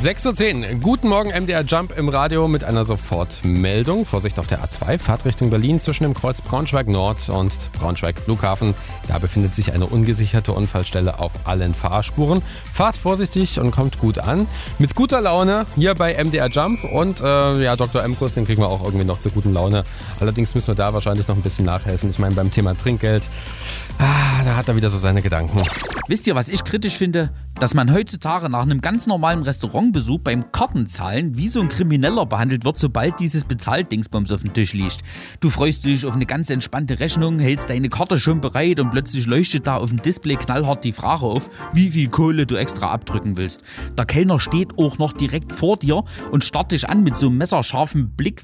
6:10 Uhr. Guten Morgen, MDR Jump im Radio mit einer Sofortmeldung. Vorsicht auf der A2, Fahrt Richtung Berlin zwischen dem Kreuz Braunschweig Nord und Braunschweig Flughafen. Da befindet sich eine ungesicherte Unfallstelle auf allen Fahrspuren. Fahrt vorsichtig und kommt gut an. Mit guter Laune hier bei MDR Jump und Dr. M-Kurs, den kriegen wir auch irgendwie noch zur guten Laune. Allerdings müssen wir da wahrscheinlich noch ein bisschen nachhelfen. Ich meine, beim Thema Trinkgeld, da hat er wieder so seine Gedanken. Wisst ihr, was ich kritisch finde? Dass man heutzutage nach einem ganz normalen Restaurantbesuch beim Kartenzahlen wie so ein Krimineller behandelt wird, sobald dieses Bezahldingsbums auf dem Tisch liegt. Du freust dich auf eine ganz entspannte Rechnung, hältst deine Karte schon bereit und plötzlich leuchtet da auf dem Display knallhart die Frage auf, wie viel Kohle du extra abdrücken willst. Der Kellner steht auch noch direkt vor dir und starrt dich an mit so einem messerscharfen Blick,